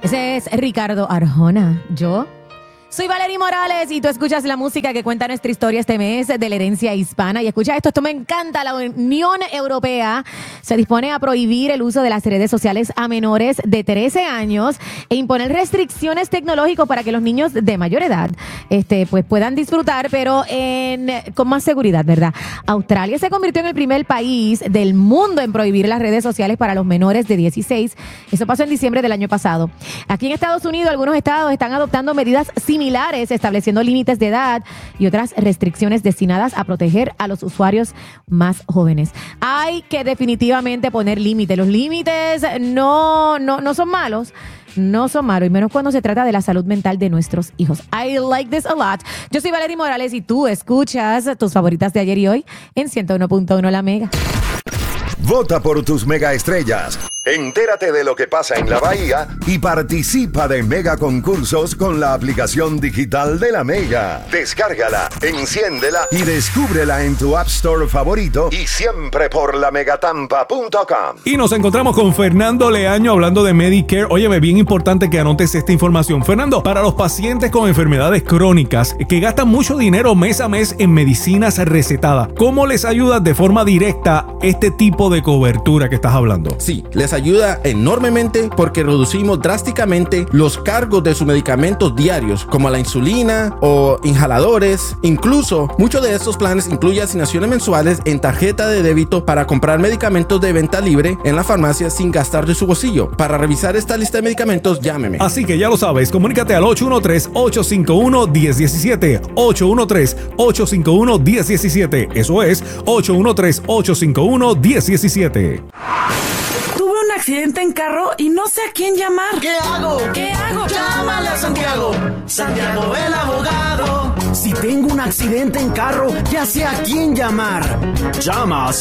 Ese es Ricardo Arjona. Yo soy Valerie Morales y tú escuchas la música que cuenta nuestra historia este mes de la herencia hispana. Y escucha esto me encanta. La Unión Europea se dispone a prohibir el uso de las redes sociales a menores de 13 años e imponer restricciones tecnológicas para que los niños de mayor edad pues puedan disfrutar, pero con más seguridad, ¿verdad? Australia se convirtió en el primer país del mundo en prohibir las redes sociales para los menores de 16. Eso pasó en diciembre del año pasado. Aquí en Estados Unidos, algunos estados están adoptando medidas similares, estableciendo límites de edad y otras restricciones destinadas a proteger a los usuarios más jóvenes. Hay que definitivamente poner límites. Los límites no son malos. No son malos, y menos cuando se trata de la salud mental de nuestros hijos. I like this a lot. Yo soy Valerie Morales y tú escuchas tus favoritas de ayer y hoy en 101.1 La Mega. Vota por tus mega estrellas. Entérate de lo que pasa en la Bahía y participa de mega concursos con la aplicación digital de La Mega. Descárgala, enciéndela y descúbrela en tu App Store favorito y siempre por lamegatampa.com. Y nos encontramos con Fernando Leaño hablando de Medicare. Óyeme, bien importante que anotes esta información. Fernando, para los pacientes con enfermedades crónicas que gastan mucho dinero mes a mes en medicinas recetadas, ¿cómo les ayuda de forma directa este tipo de cobertura que estás hablando? Sí, les ayuda enormemente porque reducimos drásticamente los cargos de sus medicamentos diarios, como la insulina o inhaladores. Incluso, muchos de estos planes incluyen asignaciones mensuales en tarjeta de débito para comprar medicamentos de venta libre en la farmacia sin gastar de su bolsillo. Para revisar esta lista de medicamentos, llámeme. Así que ya lo sabes, comunícate al 813-851-1017. 813-851-1017. Eso es 813-851-1017. Tuve un accidente en carro y no sé a quién llamar. ¿Qué hago? Llámale a Santiago. Santiago el abogado. Si tengo un accidente en carro, ya sé a quién llamar. Llama a